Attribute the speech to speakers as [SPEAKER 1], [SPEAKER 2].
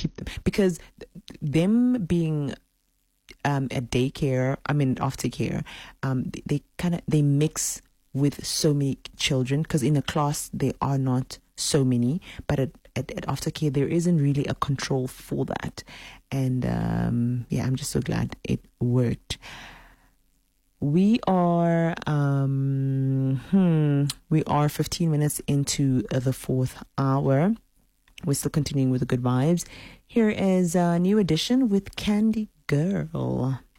[SPEAKER 1] keep them, because them being at daycare, aftercare, they mix with so many children, because in a class there are not so many, but at aftercare there isn't really a control for that. And I'm just so glad it worked. We are 15 minutes into the fourth hour. We're still continuing with the good vibes. Here is a new edition with Candy Girl.